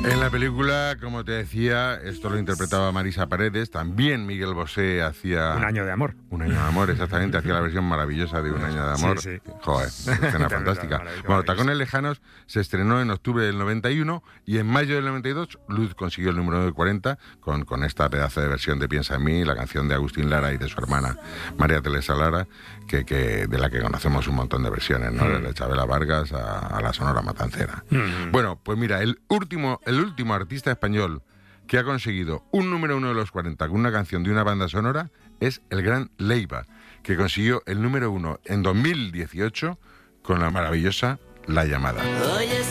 En la película, como te decía, esto lo interpretaba Marisa Paredes, también Miguel Bosé hacía... Un año de amor. Un año de amor, exactamente, hacía la versión maravillosa de Un año de amor. Sí, sí. Joder, escena fantástica. Bueno, Tacones lejanos se estrenó en octubre del 91 y en mayo del 92 Luz consiguió el número 9 de 40 con esta pedazo de versión de Piensa en mí, la canción de Agustín Lara y de su hermana María Teresa Lara, que de la que conocemos un montón de versiones, ¿no? Desde Chabela Vargas a la Sonora Matancera. Bueno, pues mira, el último artista español que ha conseguido un número 1 de los 40 con una canción de una banda sonora es el gran Leiva, que consiguió el número 1 en 2018 con la maravillosa La Llamada.